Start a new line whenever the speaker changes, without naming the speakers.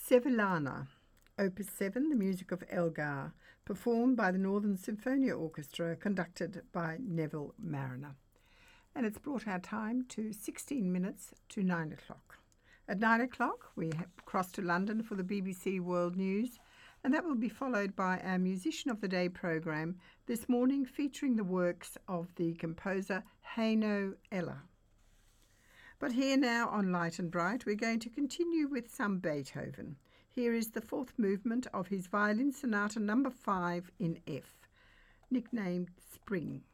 Sevillana, Opus 7, the music of Elgar, performed by the Northern Symphonia Orchestra, conducted by Neville Marriner. And it's brought our time to 16 minutes to 9 o'clock. At 9 o'clock, we cross to London for the BBC World News, and that will be followed by our Musician of the Day programme, this morning featuring the works of the composer Heino Eller. But here now on Light and Bright, we're going to continue with some Beethoven. Here is the fourth movement of his Violin Sonata No. 5 in F, nicknamed Spring.